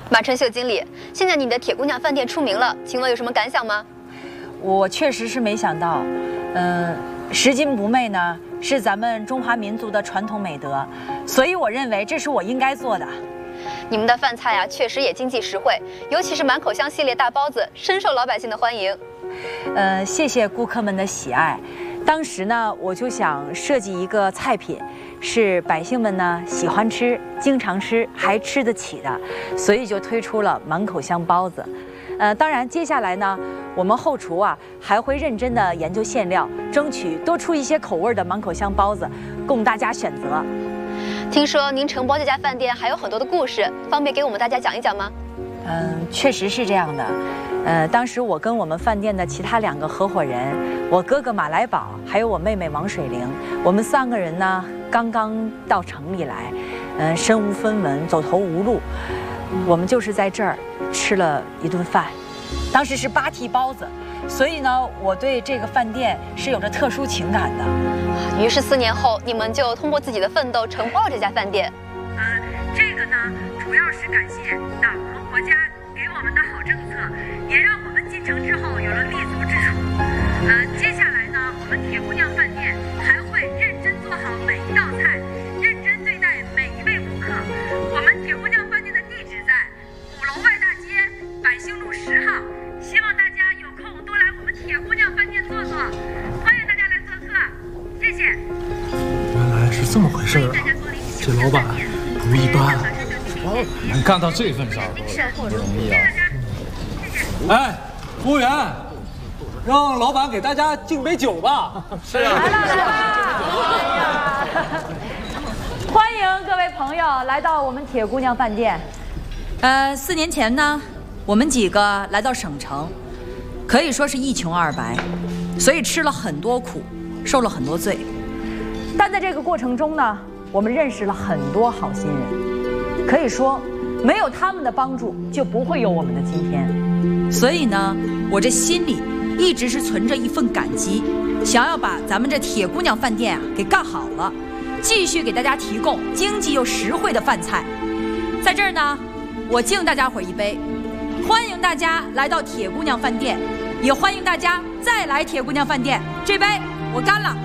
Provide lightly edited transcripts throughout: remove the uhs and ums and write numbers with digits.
马春秀经理，现在你的铁姑娘饭店出名了，请问有什么感想吗？ 我确实是没想到，拾金不昧呢是咱们中华民族的传统美德，所以我认为这是我应该做的。 你们的饭菜啊，确实也经济实惠，尤其是满口香系列大包子，深受老百姓的欢迎。 谢谢顾客们的喜爱。当时呢，我就想设计一个菜品，是百姓们呢喜欢吃、经常吃还吃得起的，所以就推出了满口香包子。当然，接下来呢，我们后厨啊还会认真地研究馅料，争取多出一些口味的满口香包子，供大家选择。 听说您承包这家饭店还有很多的故事，方便给我们大家讲一讲吗？ 确实是这样的。当时我跟我们饭店的其他2个合伙人，我哥哥马来宝，还有我妹妹王水玲，我们3个人呢刚刚到城里来，身无分文，走投无路，我们就是在这儿吃了一顿饭，当时是8屉包子，所以呢，我对这个饭店是有着特殊情感的。 于是4年后，你们就通过自己的奋斗承包了这家饭店。 这个呢，主要是感谢党和国家给我们的好政策，也让我们进城之后有了立足之处。接下来呢，我们铁姑娘饭店还会认真做好每一道菜，认真对待每一位顾客。我们铁姑娘饭店的地址在5楼外大街百兴路10号，希望大家有空多来我们铁姑娘饭店坐坐，欢迎大家来做客，谢谢。 原来是这么回事啊！这老板不一般， 能干到这份上不容易啊！哎，服务员，让老板给大家敬杯酒吧。是啊， 来吧！欢迎各位朋友来到我们铁姑娘饭店。4年前呢，我们几个来到省城，可以说是一穷二白，所以吃了很多苦，受了很多罪。但在这个过程中呢，我们认识了很多好心人，可以说没有他们的帮助，就不会有我们的今天。所以呢，我这心里一直是存着一份感激，想要把咱们这铁姑娘饭店啊给干好了，继续给大家提供经济又实惠的饭菜。在这儿呢，我敬大家伙一杯，欢迎大家来到铁姑娘饭店，也欢迎大家再来铁姑娘饭店。这杯我干了。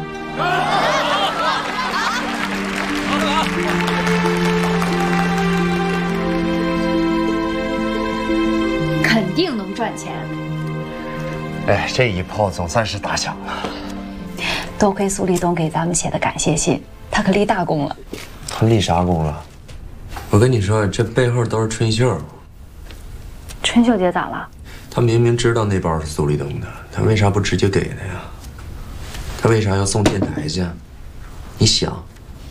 肯定能赚钱。 哎，这一炮总算是打响了。 多亏苏立东给咱们写的感谢信，他可立大功了。 他立啥功了？ 我跟你说，这背后都是春秀。 春秀姐咋了？ 他明明知道那包是苏立东的，他为啥不直接给他呀？他为啥要送电台去？你想？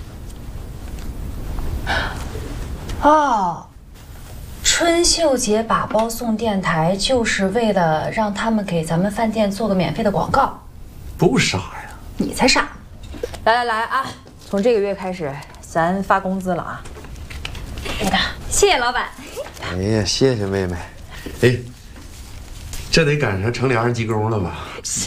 哦，春秀姐把包送电台，就是为了让他们给咱们饭店做个免费的广告。 不傻呀？ 你才傻！ 来啊，从这个月开始，咱发工资了啊！ 给他，谢谢老板。 哎呀，谢谢妹妹。 哎，这得赶上城里2级工了吧？